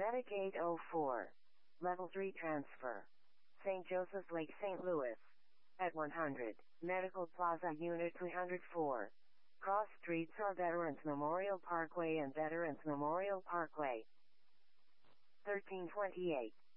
Medicaid 04. Level 3 transfer. St. Joseph's Lake, St. Louis. At 100, Medical Plaza Unit 304. Cross streets are Veterans Memorial Parkway and Veterans Memorial Parkway. 1328.